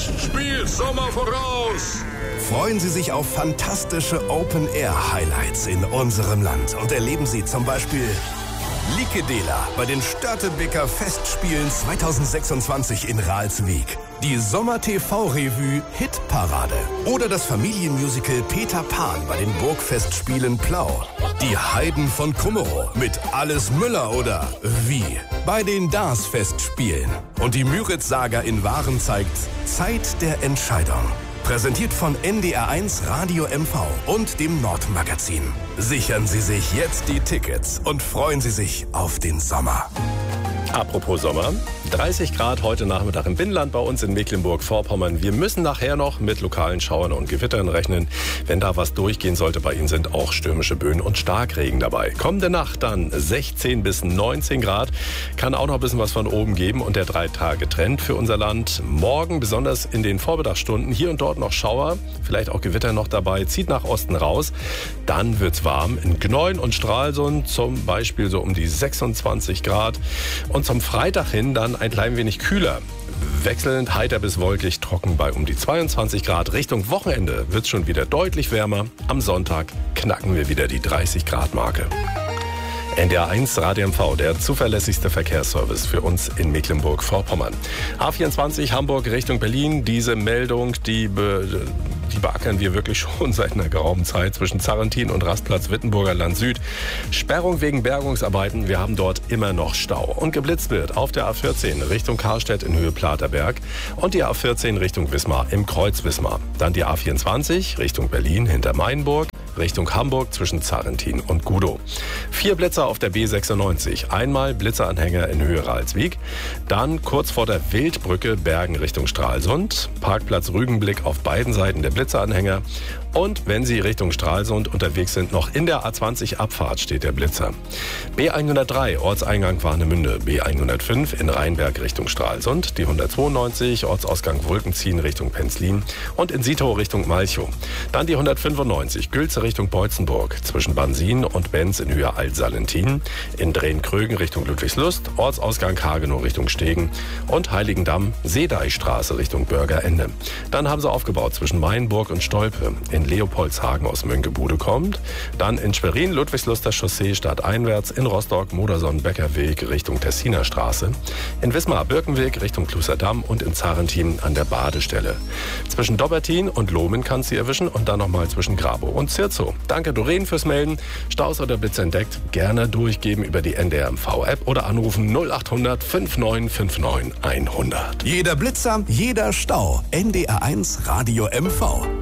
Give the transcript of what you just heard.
Festspiel Sommer voraus! Freuen Sie sich auf fantastische Open-Air-Highlights in unserem Land und erleben Sie zum Beispiel Likedela bei den Störtebeker Festspielen 2026 in Ralswiek, die Sommer-TV-Revue Hitparade oder das Familienmusical Peter Pan bei den Burgfestspielen Plau, die Heiden von Kummerow mit Alles Müller oder Wie bei den DARS-Festspielen und die Müritz-Saga in Waren zeigt Zeit der Entscheidung. Präsentiert von NDR1 Radio MV und dem Nordmagazin. Sichern Sie sich jetzt die Tickets und freuen Sie sich auf den Sommer. Apropos Sommer, 30 Grad heute Nachmittag im Binnenland bei uns in Mecklenburg-Vorpommern. Wir müssen nachher noch mit lokalen Schauern und Gewittern rechnen. Wenn da was durchgehen sollte, bei Ihnen sind auch stürmische Böen und Starkregen dabei. Kommende Nacht dann 16 bis 19 Grad. Kann auch noch ein bisschen was von oben geben und der 3-Tage-Trend für unser Land. Morgen, besonders in den Vormittagsstunden, hier und dort noch Schauer, vielleicht auch Gewitter noch dabei, zieht nach Osten raus. Dann wird's warm in Gneulen und Stralsund, zum Beispiel so um die 26 Grad. Und zum Freitag hin dann ein klein wenig kühler. Wechselnd heiter bis wolkig, trocken bei um die 22 Grad. Richtung Wochenende wird es schon wieder deutlich wärmer. Am Sonntag knacken wir wieder die 30 Grad Marke. NDR1 Radio MV, der zuverlässigste Verkehrsservice für uns in Mecklenburg-Vorpommern. A24 Hamburg Richtung Berlin. Diese Meldung, die beackern wir wirklich schon seit einer geraumen Zeit zwischen Zarrentin und Rastplatz Wittenburger Land Süd. Sperrung wegen Bergungsarbeiten. Wir haben dort immer noch Stau. Und geblitzt wird auf der A14 Richtung Karstedt in Höhe Platerberg und die A14 Richtung Wismar im Kreuz Wismar. Dann die A24 Richtung Berlin hinter Mainburg. Richtung Hamburg zwischen Zarrentin und Gudow. 4 Blitzer auf der B96. Einmal Blitzeranhänger in Höhe Ralswiek. Dann kurz vor der Wildbrücke Bergen Richtung Stralsund. Parkplatz Rügenblick auf beiden Seiten der Blitzeranhänger. Und wenn Sie Richtung Stralsund unterwegs sind, noch in der A20 Abfahrt steht der Blitzer. B103 Ortseingang Warnemünde. B105 in Rheinberg Richtung Stralsund. Die 192 Ortsausgang Wulkenziehen Richtung Penzlin. Und in Sitow Richtung Malchow. Dann die 195 Gülze Richtung Beutzenburg. Zwischen Bansin und Benz in Höhe Alt-Salentin. In Drehn-Krögen Richtung Ludwigslust. Ortsausgang Hagenow Richtung Stegen. Und Heiligendamm Seedeichstraße Richtung Bürgerende. Dann haben sie aufgebaut zwischen Mainburg und Stolpe. In Leopoldshagen aus Mönckebude kommt. Dann in Schwerin Ludwigsluster Chaussee stadteinwärts. In Rostock Modersohn-Beckerweg Richtung Tessiner Straße. In Wismar Birkenweg Richtung Kluserdamm und in Zarrentin an der Badestelle. Zwischen Dobbertin und Lohmen kann sie erwischen und dann nochmal zwischen Grabow und Zirzow. Danke Doreen fürs Melden. Staus oder Blitz entdeckt, gerne durchgeben über die NDR MV-App oder anrufen 0800 5959 100. Jeder Blitzer, jeder Stau. NDR1 Radio MV.